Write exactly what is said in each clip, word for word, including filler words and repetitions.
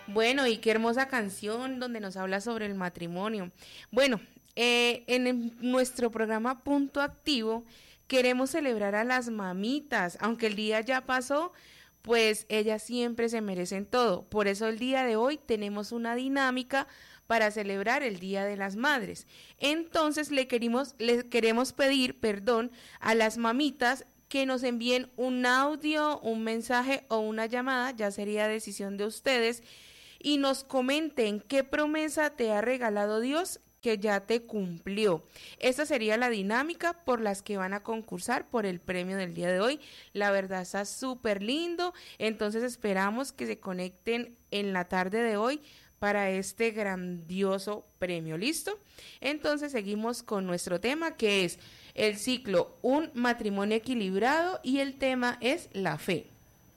Bueno, y qué hermosa canción donde nos habla sobre el matrimonio. Bueno, eh, en el- nuestro programa Punto Activo queremos celebrar a las mamitas, aunque el día ya pasó, pues ellas siempre se merecen todo. Por eso el día de hoy tenemos una dinámica para celebrar el Día de las Madres. Entonces le queremos, le queremos pedir perdón a las mamitas que nos envíen un audio, un mensaje o una llamada, ya sería decisión de ustedes, y nos comenten qué promesa te ha regalado Dios que ya te cumplió. Esta sería la dinámica por las que van a concursar por el premio del día de hoy. La verdad está súper lindo, entonces esperamos que se conecten en la tarde de hoy para este grandioso premio. ¿Listo? Entonces seguimos con nuestro tema, que es el ciclo Un matrimonio equilibrado, y el tema es la fe.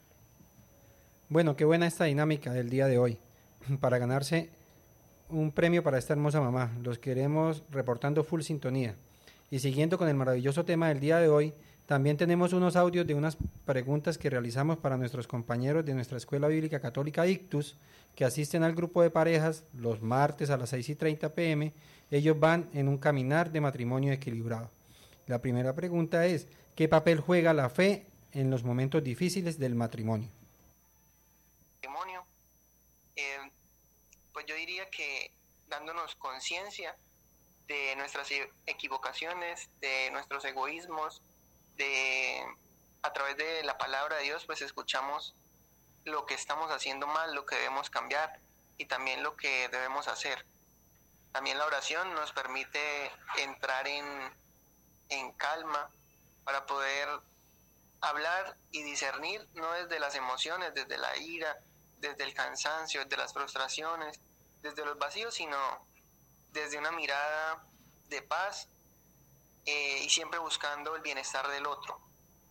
Bueno, qué buena esta dinámica del día de hoy para ganarse un premio para esta hermosa mamá. Los queremos reportando full sintonía. Y siguiendo con el maravilloso tema del día de hoy, también tenemos unos audios de unas preguntas que realizamos para nuestros compañeros de nuestra Escuela Bíblica Católica Ictus, que asisten al grupo de parejas los martes a las seis y treinta pm. Ellos van en un caminar de matrimonio equilibrado. La primera pregunta es, ¿qué papel juega la fe en los momentos difíciles del matrimonio? Matrimonio, eh, pues yo diría que dándonos conciencia de nuestras equivocaciones, de nuestros egoísmos, de a través de la palabra de Dios, pues escuchamos lo que estamos haciendo mal, lo que debemos cambiar y también lo que debemos hacer. También la oración nos permite entrar en, en calma para poder hablar y discernir, no desde las emociones, desde la ira, desde el cansancio, desde las frustraciones, desde los vacíos, sino desde una mirada de paz eh, y siempre buscando el bienestar del otro.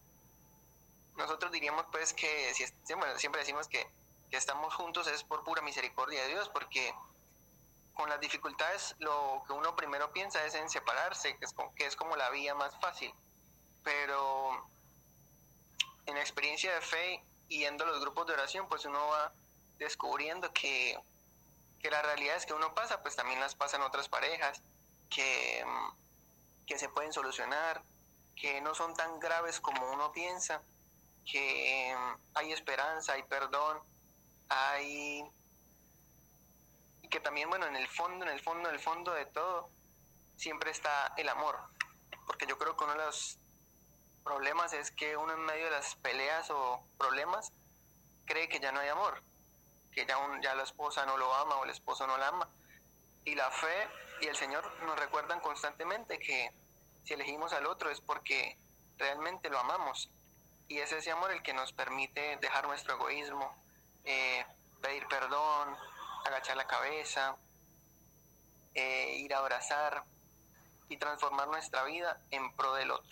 Nosotros diríamos pues que, si, bueno, siempre decimos que, que estamos juntos es por pura misericordia de Dios, porque con las dificultades lo que uno primero piensa es en separarse, que es, que es como la vía más fácil, pero en la experiencia de fe y yendo a los grupos de oración, pues uno va descubriendo que, que la realidad es que uno pasa, pues también las pasan otras parejas, que, que se pueden solucionar, que no son tan graves como uno piensa, que hay esperanza, hay perdón, hay... y que también, bueno, en el fondo, en el fondo, en el fondo de todo, siempre está el amor, porque yo creo que uno de los problemas es que uno en medio de las peleas o problemas cree que ya no hay amor, que ya, un, ya la esposa no lo ama o el esposo no la ama, y la fe y el Señor nos recuerdan constantemente que si elegimos al otro es porque realmente lo amamos, y es ese amor el que nos permite dejar nuestro egoísmo, eh, pedir perdón, agachar la cabeza, eh, ir a abrazar y transformar nuestra vida en pro del otro.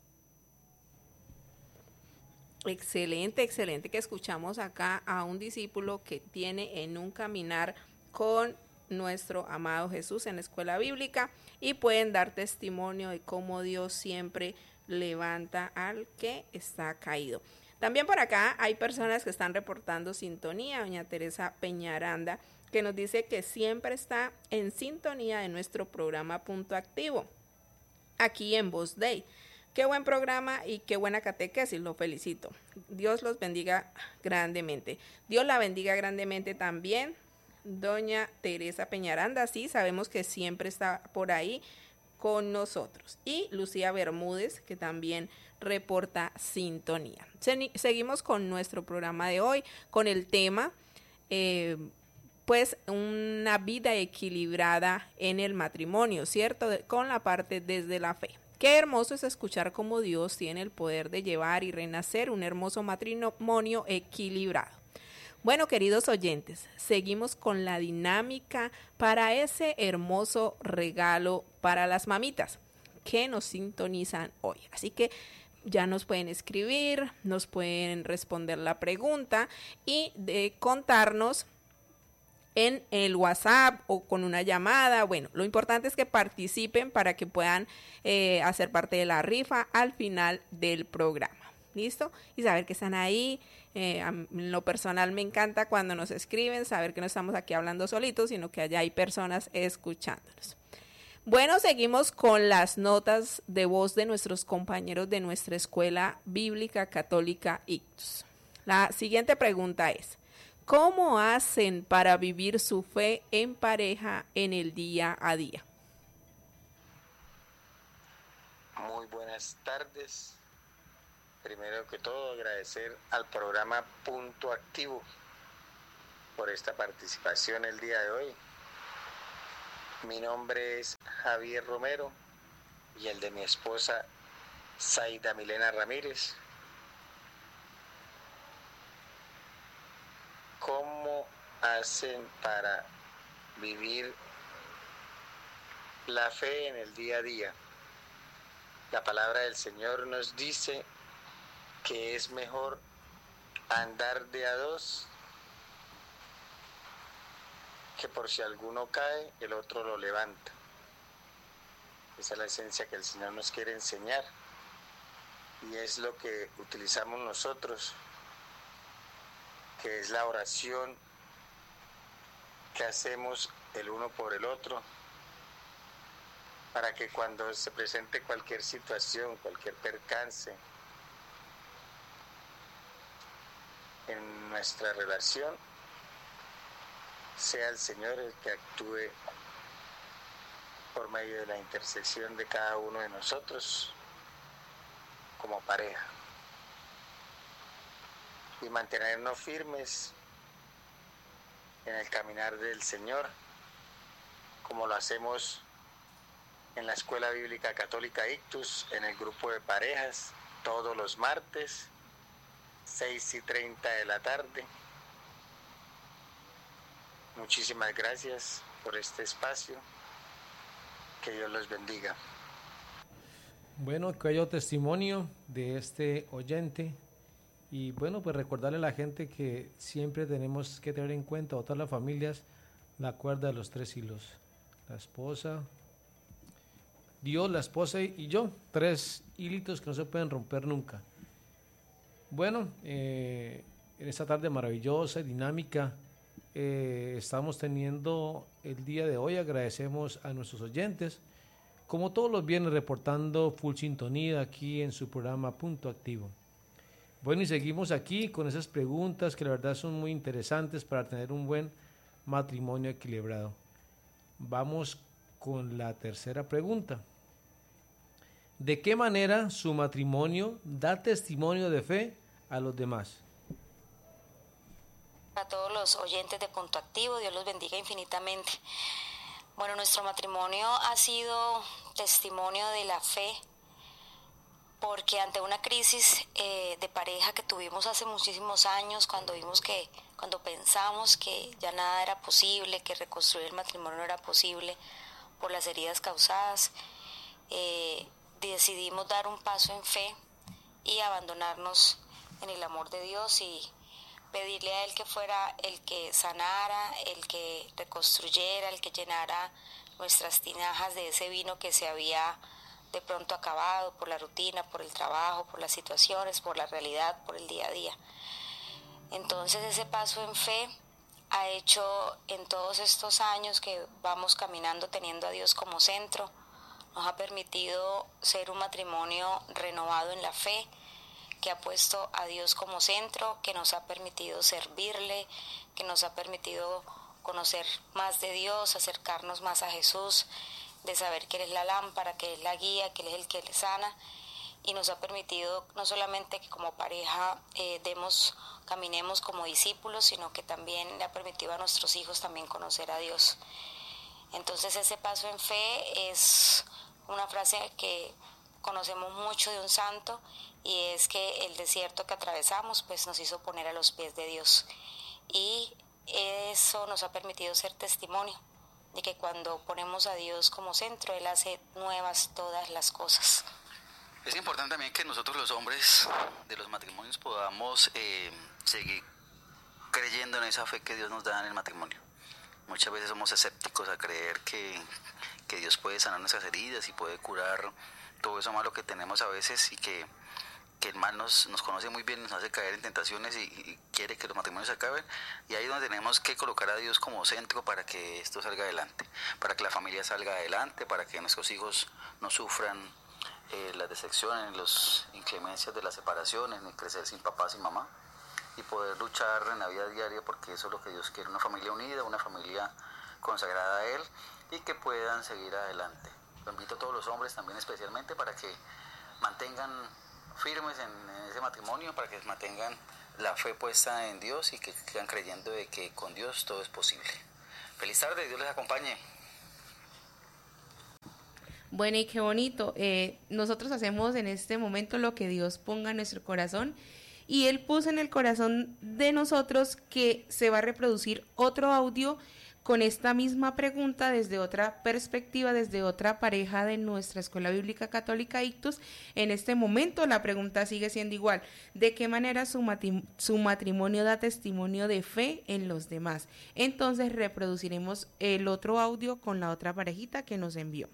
Excelente, excelente que escuchamos acá a un discípulo que tiene en un caminar con nuestro amado Jesús en la escuela bíblica, y pueden dar testimonio de cómo Dios siempre levanta al que está caído. También por acá hay personas que están reportando sintonía. Doña Teresa Peñaranda, que nos dice que siempre está en sintonía de nuestro programa Punto Activo, aquí en Voz Day. Qué buen programa y qué buena catequesis, lo felicito. Dios los bendiga grandemente. Dios la bendiga grandemente también, doña Teresa Peñaranda. Sí, sabemos que siempre está por ahí con nosotros. Y Lucía Bermúdez, que también reporta sintonía. Seguimos con nuestro programa de hoy, con el tema, eh, pues, una vida equilibrada en el matrimonio, ¿cierto? Con la parte desde la fe. Qué hermoso es escuchar cómo Dios tiene el poder de llevar y renacer un hermoso matrimonio equilibrado. Bueno, queridos oyentes, seguimos con la dinámica para ese hermoso regalo para las mamitas que nos sintonizan hoy. Así que ya nos pueden escribir, nos pueden responder la pregunta y de contarnos en el WhatsApp o con una llamada. Bueno, lo importante es que participen para que puedan eh, hacer parte de la rifa al final del programa. ¿listo? Y saber que están ahí. Eh, en lo personal me encanta cuando nos escriben, saber que no estamos aquí hablando solitos, sino que allá hay personas escuchándonos. Bueno, seguimos con las notas de voz de nuestros compañeros de nuestra Escuela Bíblica Católica Ictus. La siguiente pregunta es: ¿cómo hacen para vivir su fe en pareja en el día a día? Muy buenas tardes. Primero que todo, agradecer al programa Punto Activo por esta participación el día de hoy. Mi nombre es Javier Romero y el de mi esposa Zaida Milena Ramírez. ¿Cómo hacen para vivir la fe en el día a día? La palabra del Señor nos dice que es mejor andar de a dos, que por si alguno cae, el otro lo levanta. Esa es la esencia que el Señor nos quiere enseñar y es lo que utilizamos nosotros, que es la oración que hacemos el uno por el otro, para que cuando se presente cualquier situación, cualquier percance en nuestra relación, sea el Señor el que actúe por medio de la intercesión de cada uno de nosotros como pareja, y mantenernos firmes en el caminar del Señor, como lo hacemos en la Escuela Bíblica Católica Ictus, en el grupo de parejas, todos los martes, seis y treinta de la tarde. Muchísimas gracias por este espacio. Que Dios los bendiga. Bueno, que haya testimonio de este oyente. Y bueno, pues recordarle a la gente que siempre tenemos que tener en cuenta, a todas las familias, la cuerda de los tres hilos. La esposa, Dios, la esposa y yo. Tres hilitos que no se pueden romper nunca. Bueno, eh, en esta tarde maravillosa y dinámica, eh, estamos teniendo el día de hoy. Agradecemos a nuestros oyentes, como todos los viernes, reportando full sintonía aquí en su programa Punto Activo. Bueno, y seguimos aquí con esas preguntas que la verdad son muy interesantes para tener un buen matrimonio equilibrado. Vamos con la tercera pregunta. ¿De qué manera su matrimonio da testimonio de fe a los demás? A todos los oyentes de Punto Activo, Dios los bendiga infinitamente. Bueno, nuestro matrimonio ha sido testimonio de la fe, porque ante una crisis eh, de pareja que tuvimos hace muchísimos años, cuando vimos que, cuando pensamos que ya nada era posible, que reconstruir el matrimonio no era posible por las heridas causadas, eh, decidimos dar un paso en fe y abandonarnos en el amor de Dios y pedirle a Él que fuera el que sanara, el que reconstruyera, el que llenara nuestras tinajas de ese vino que se había de pronto acabado por la rutina, por el trabajo, por las situaciones, por la realidad, por el día a día. Entonces ese paso en fe ha hecho en todos estos años que vamos caminando teniendo a Dios como centro, nos ha permitido ser un matrimonio renovado en la fe, que ha puesto a Dios como centro, que nos ha permitido servirle, que nos ha permitido conocer más de Dios, acercarnos más a Jesús, de saber que Él es la lámpara, que Él es la guía, que Él es el que le sana, y nos ha permitido no solamente que como pareja eh, demos, caminemos como discípulos, sino que también le ha permitido a nuestros hijos también conocer a Dios. Entonces ese paso en fe es una frase que conocemos mucho de un santo, y es que el desierto que atravesamos pues nos hizo poner a los pies de Dios, y eso nos ha permitido ser testimonio de que cuando ponemos a Dios como centro, Él hace nuevas todas las cosas. Es importante también que nosotros los hombres de los matrimonios podamos eh, seguir creyendo en esa fe que Dios nos da en el matrimonio. Muchas veces somos escépticos a creer que, que Dios puede sanar nuestras heridas y puede curar todo eso malo que tenemos a veces, y que, que el mal nos, nos conoce muy bien, nos hace caer en tentaciones y, y quiere que los matrimonios se acaben, y ahí es donde tenemos que colocar a Dios como centro para que esto salga adelante, para que la familia salga adelante, para que nuestros hijos no sufran eh, las decepciones, las inclemencias de las separaciones, ni crecer sin papá, sin mamá, y poder luchar en la vida diaria, porque eso es lo que Dios quiere, una familia unida, una familia consagrada a Él, y que puedan seguir adelante. Lo invito a todos los hombres también especialmente para que mantengan firmes en, en ese matrimonio, para que mantengan la fe puesta en Dios y que sigan creyendo de que con Dios todo es posible. Feliz tarde, Dios les acompañe. Bueno, y qué bonito. Eh, nosotros hacemos en este momento lo que Dios ponga en nuestro corazón, y Él puso en el corazón de nosotros que se va a reproducir otro audio con esta misma pregunta desde otra perspectiva, desde otra pareja de nuestra Escuela Bíblica Católica Ictus. En este momento la pregunta sigue siendo igual: ¿de qué manera su, matri- su matrimonio da testimonio de fe en los demás? Entonces reproduciremos el otro audio con la otra parejita que nos envió.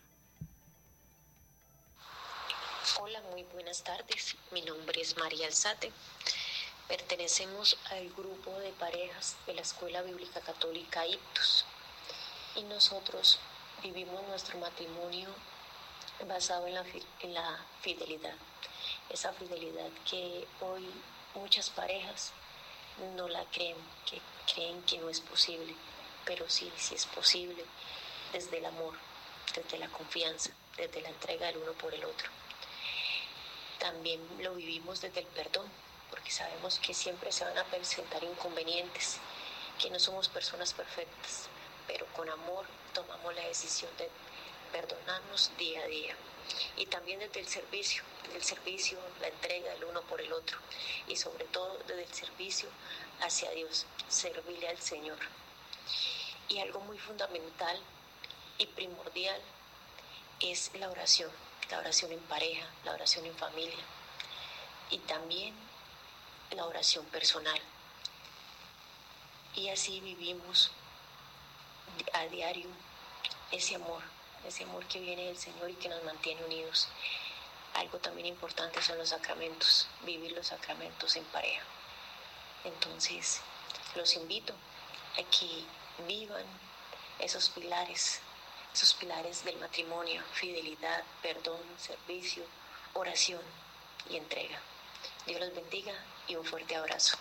Hola, muy buenas tardes. Mi nombre es María Alzate. Pertenecemos al grupo de parejas de la Escuela Bíblica Católica Ictus, y nosotros vivimos nuestro matrimonio basado en la, en la fidelidad, esa fidelidad que hoy muchas parejas no la creen, que creen que no es posible, pero sí, sí es posible, desde el amor, desde la confianza, desde la entrega del uno por el otro. También lo vivimos desde el perdón, porque sabemos que siempre se van a presentar inconvenientes, que no somos personas perfectas, pero con amor tomamos la decisión de perdonarnos día a día. Y también desde el servicio, desde el servicio, la entrega del uno por el otro, y sobre todo desde el servicio hacia Dios, servirle al Señor. Y algo muy fundamental y primordial es la oración, la oración en pareja, la oración en familia, y también la oración personal. Y así vivimos a diario ese amor, ese amor que viene del Señor y que nos mantiene unidos. Algo también importante son los sacramentos, vivir los sacramentos en pareja. Entonces, los invito a que vivan esos pilares, esos pilares del matrimonio: fidelidad, perdón, servicio, oración y entrega. Dios los bendiga y un fuerte abrazo.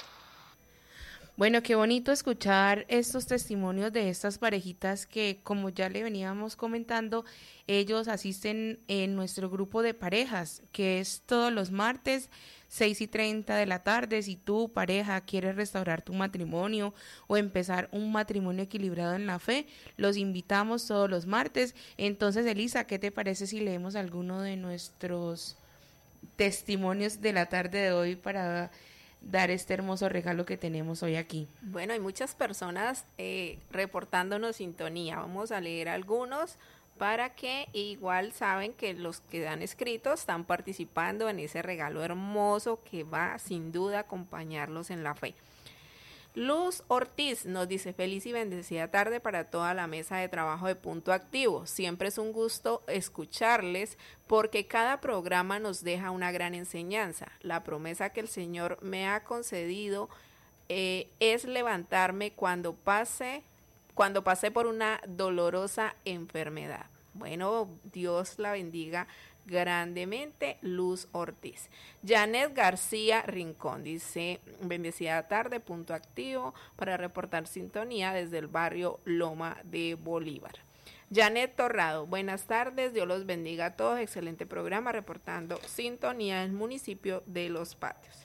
Bueno, qué bonito escuchar estos testimonios de estas parejitas que, como ya le veníamos comentando, ellos asisten en nuestro grupo de parejas, que es todos los martes, seis y treinta de la tarde. Si tú, pareja, quieres restaurar tu matrimonio o empezar un matrimonio equilibrado en la fe, los invitamos todos los martes. Entonces, Elisa, ¿qué te parece si leemos alguno de nuestros testimonios de la tarde de hoy para dar este hermoso regalo que tenemos hoy aquí? Bueno, hay muchas personas eh, reportándonos sintonía. Vamos a leer algunos para que igual saben que los que han escrito están participando en ese regalo hermoso que va sin duda a acompañarlos en la fe. Luz Ortiz nos dice: feliz y bendecida tarde para toda la mesa de trabajo de Punto Activo. Siempre es un gusto escucharles porque cada programa nos deja una gran enseñanza. La promesa que el Señor me ha concedido eh, es levantarme cuando pase, cuando pasé por una dolorosa enfermedad. Bueno, Dios la bendiga grandemente, Luz Ortiz. Janet García Rincón dice: bendecida tarde, Punto Activo, para reportar sintonía desde el barrio Loma de Bolívar. Janet Torrado: buenas tardes, Dios los bendiga a todos, excelente programa, reportando sintonía en el municipio de Los Patios.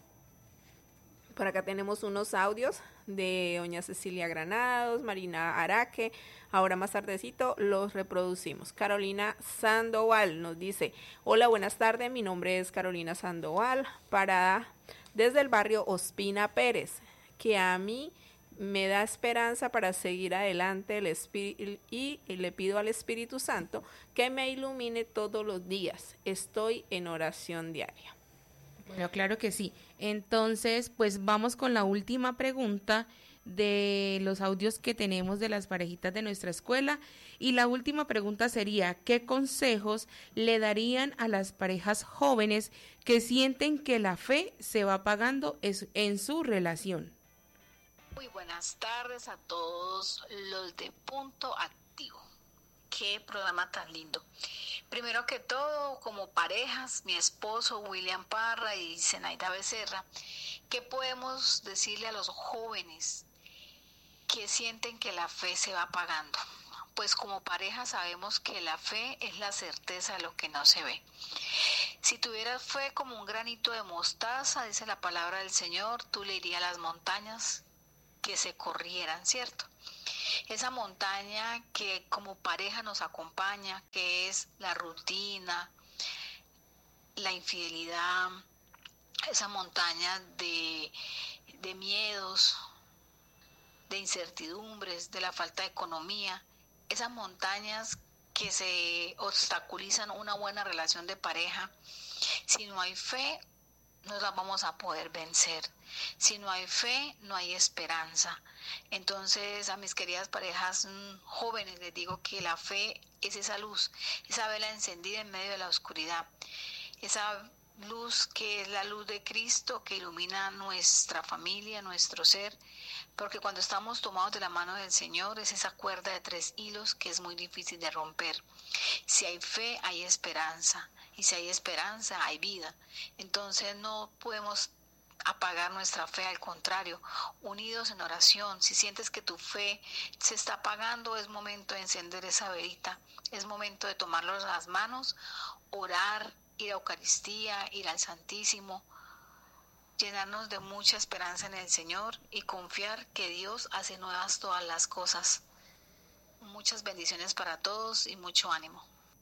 Por acá tenemos unos audios de doña Cecilia Granados, Marina Araque. Ahora más tardecito los reproducimos. Carolina Sandoval nos dice: hola, buenas tardes, mi nombre es Carolina Sandoval, parada desde el barrio Ospina Pérez, que a mí me da esperanza para seguir adelante el espíritu, y le pido al Espíritu Santo que me ilumine todos los días. Estoy en oración diaria. Bueno, claro que sí. Entonces, pues vamos con la última pregunta de los audios que tenemos de las parejitas de nuestra escuela. Y la última pregunta sería, ¿qué consejos le darían a las parejas jóvenes que sienten que la fe se va apagando en su relación? Muy buenas tardes a todos los de Punto Activo. Qué programa tan lindo. Primero que todo, como parejas, mi esposo William Parra y Zenaida Becerra, ¿qué podemos decirle a los jóvenes que sienten que la fe se va apagando? Pues como pareja sabemos que la fe es la certeza de lo que no se ve. Si tuvieras fe como un granito de mostaza, dice la palabra del Señor, tú le dirías a las montañas que se corrieran, ¿cierto? Esa montaña que como pareja nos acompaña, que es la rutina, la infidelidad, esa montaña de, de miedos, de incertidumbres, de la falta de economía, esas montañas que se obstaculizan una buena relación de pareja. Si no hay fe, no las vamos a poder vencer. Si no hay fe, no hay esperanza. Entonces, a mis queridas parejas mmm, jóvenes, les digo que la fe es esa luz, esa vela encendida en medio de la oscuridad, esa luz que es la luz de Cristo que ilumina nuestra familia, nuestro ser, porque cuando estamos tomados de la mano del Señor es esa cuerda de tres hilos que es muy difícil de romper. Si hay fe, hay esperanza, y si hay esperanza, hay vida. Entonces no podemos apagar nuestra fe, al contrario, unidos en oración. Si sientes que tu fe se está apagando, es momento de encender esa velita, es momento de tomarlos en las manos, orar, ir a Eucaristía, ir al Santísimo, llenarnos de mucha esperanza en el Señor y confiar que Dios hace nuevas todas las cosas. Muchas bendiciones para todos y mucho ánimo.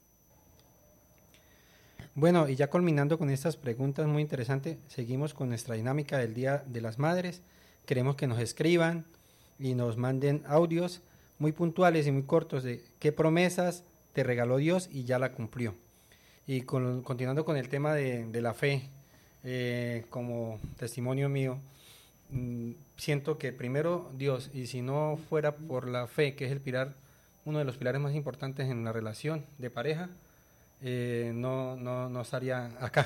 Bueno, y ya culminando con estas preguntas muy interesantes, seguimos con nuestra dinámica del Día de las Madres. Queremos que nos escriban y nos manden audios muy puntuales y muy cortos de qué promesas te regaló Dios y ya la cumplió. Y con, continuando con el tema de, de la fe, eh, como testimonio mío, mmm, siento que primero Dios, y si no fuera por la fe, que es el pilar, uno de los pilares más importantes en la relación de pareja, eh, no, no, no estaría acá,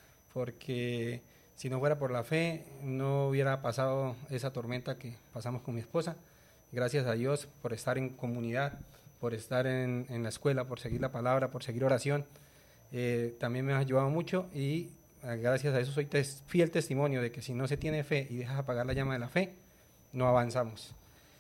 porque si no fuera por la fe, no hubiera pasado esa tormenta que pasamos con mi esposa. Gracias a Dios por estar en comunidad, por estar en, en la escuela, por seguir la palabra, por seguir oración. Eh, también me ha ayudado mucho y eh, gracias a eso soy tes, fiel testimonio de que si no se tiene fe y dejas apagar la llama de la fe, no avanzamos.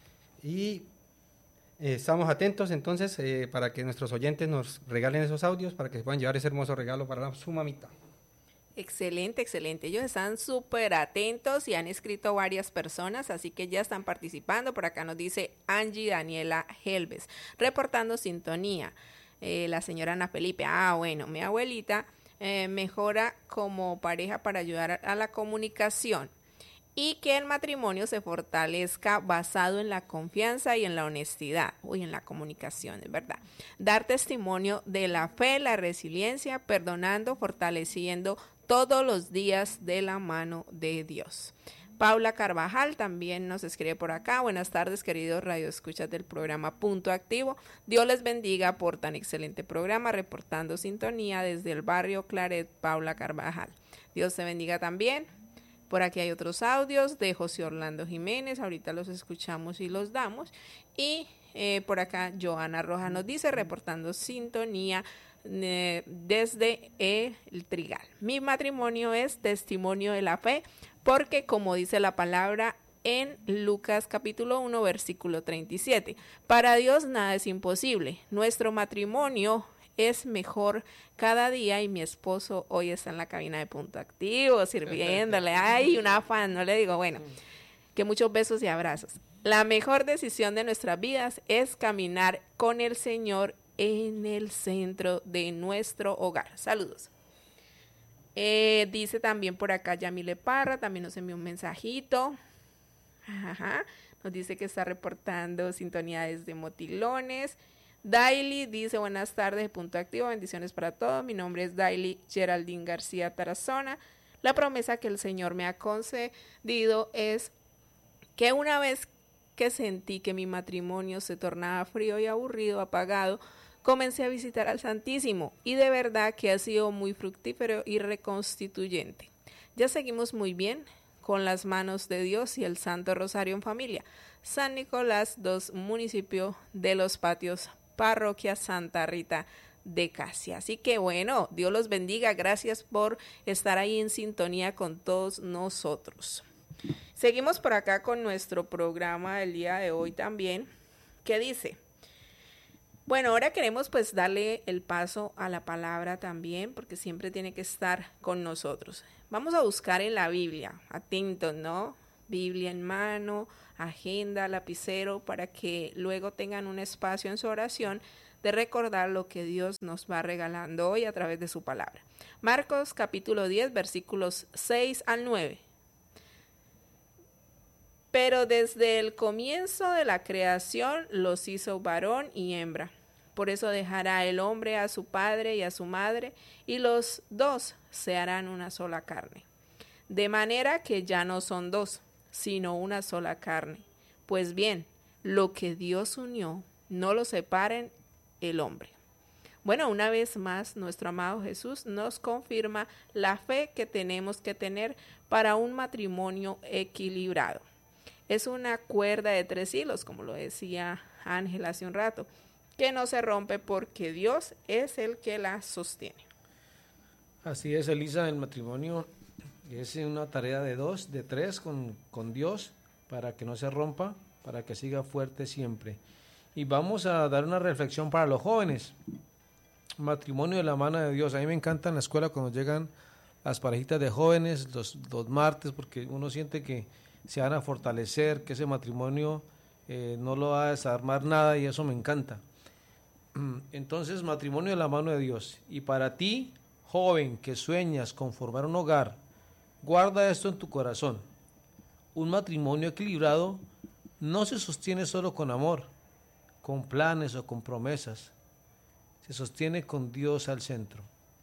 Y eh, estamos atentos entonces eh, para que nuestros oyentes nos regalen esos audios para que se puedan llevar ese hermoso regalo para su mamita. Excelente, excelente. Ellos están súper atentos y han escrito varias personas, así que ya están participando. Por acá nos dice Angie Daniela Helves, reportando sintonía. Eh, la señora Ana Felipe, ah bueno, mi abuelita eh, mejora como pareja para ayudar a, a la comunicación y que el matrimonio se fortalezca basado en la confianza y en la honestidad, uy, en la comunicación, es verdad. Dar testimonio de la fe, la resiliencia, perdonando, fortaleciendo todos los días de la mano de Dios. Paula Carvajal también nos escribe por acá. Buenas tardes, queridos radioescuchas del programa Punto Activo. Dios les bendiga por tan excelente programa, reportando sintonía desde el barrio Claret, Paula Carvajal. Dios te bendiga también. Por aquí hay otros audios de José Orlando Jiménez, ahorita los escuchamos y los damos. Y eh, por acá Joana Roja nos dice, reportando sintonía eh, desde el Trigal. Mi matrimonio es testimonio de la fe, porque como dice la palabra en Lucas capítulo uno, versículo treinta y siete, para Dios nada es imposible. Nuestro matrimonio es mejor cada día y mi esposo hoy está en la cabina de Punto Activo sirviéndole. Ay, un afán, no le digo, bueno, que muchos besos y abrazos. La mejor decisión de nuestras vidas es caminar con el Señor en el centro de nuestro hogar. Saludos. Eh, dice también por acá Yamile Parra, también nos envió un mensajito. Ajá, nos dice que está reportando sintonía desde Motilones. Daily dice buenas tardes, Punto Activo, bendiciones para todos. Mi nombre es Daily Geraldine García Tarazona. La promesa que el Señor me ha concedido es que una vez que sentí que mi matrimonio se tornaba frío y aburrido, apagado, comencé a visitar al Santísimo y de verdad que ha sido muy fructífero y reconstituyente. Ya seguimos muy bien con las manos de Dios y el Santo Rosario en familia. San Nicolás, dos municipio de Los Patios, parroquia Santa Rita de Casia. Así que bueno, Dios los bendiga. Gracias por estar ahí en sintonía con todos nosotros. Seguimos por acá con nuestro programa del día de hoy también, que dice, bueno, ahora queremos pues darle el paso a la palabra también, porque siempre tiene que estar con nosotros. Vamos a buscar en la Biblia, atentos, ¿no? Biblia en mano, agenda, lapicero, para que luego tengan un espacio en su oración de recordar lo que Dios nos va regalando hoy a través de su palabra. Marcos capítulo diez, versículos seis al nueve. Pero desde el comienzo de la creación los hizo varón y hembra. Por eso dejará el hombre a su padre y a su madre, y los dos se harán una sola carne. De manera que ya no son dos, sino una sola carne. Pues bien, lo que Dios unió, no lo separen el hombre. Bueno, una vez más, nuestro amado Jesús nos confirma la fe que tenemos que tener para un matrimonio equilibrado. Es una cuerda de tres hilos, como lo decía Ángel hace un rato, que no se rompe porque Dios es el que la sostiene. Así es, Elisa, el matrimonio es una tarea de dos, de tres con, con Dios, para que no se rompa, para que siga fuerte siempre. Y vamos a dar una reflexión para los jóvenes. Matrimonio de la mano de Dios. A mí me encanta en la escuela cuando llegan las parejitas de jóvenes los, los martes, porque uno siente que se van a fortalecer, que ese matrimonio eh, no lo va a desarmar nada, y eso me encanta. Entonces, matrimonio de la mano de Dios. Y para ti, joven, que sueñas con formar un hogar, guarda esto en tu corazón. Un matrimonio equilibrado no se sostiene solo con amor, con planes o con promesas. Se sostiene con Dios al centro.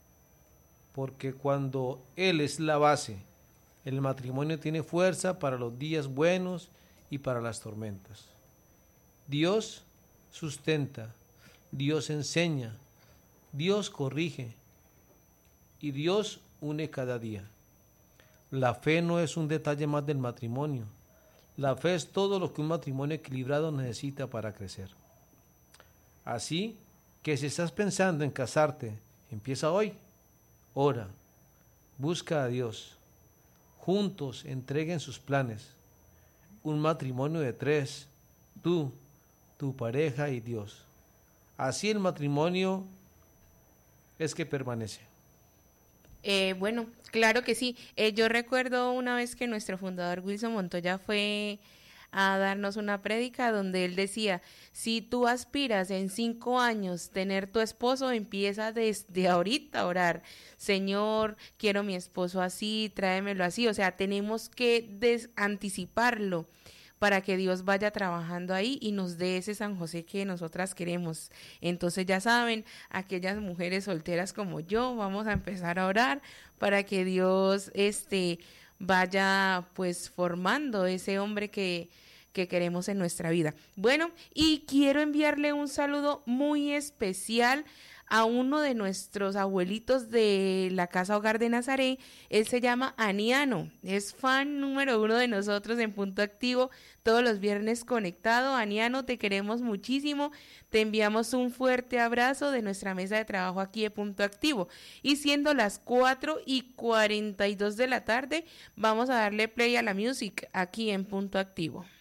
Porque cuando Él es la base, el matrimonio tiene fuerza para los días buenos y para las tormentas. Dios sustenta, Dios enseña, Dios corrige y Dios une cada día. La fe no es un detalle más del matrimonio. La fe es todo lo que un matrimonio equilibrado necesita para crecer. Así que si estás pensando en casarte, empieza hoy. Ora, busca a Dios. Juntos entreguen sus planes. Un matrimonio de tres, tú, tu pareja y Dios. Así el matrimonio es que permanece. Eh, bueno, claro que sí. Eh, yo recuerdo una vez que nuestro fundador Wilson Montoya fue a darnos una prédica donde él decía, si tú aspiras en cinco años tener tu esposo, empieza desde ahorita a orar. Señor, quiero mi esposo así, tráemelo así. O sea, tenemos que des- anticiparlo para que Dios vaya trabajando ahí y nos dé ese San José que nosotras queremos. Entonces ya saben, aquellas mujeres solteras como yo, vamos a empezar a orar para que Dios este vaya pues formando ese hombre que, que queremos en nuestra vida. Bueno, y quiero enviarle un saludo muy especial a uno de nuestros abuelitos de la Casa Hogar de Nazaret. Él se llama Aniano, es fan número uno de nosotros en Punto Activo, todos los viernes conectado. Aniano, te queremos muchísimo, te enviamos un fuerte abrazo de nuestra mesa de trabajo aquí de Punto Activo. Y siendo las cuatro y cuarenta y dos de la tarde, vamos a darle play a la music aquí en Punto Activo.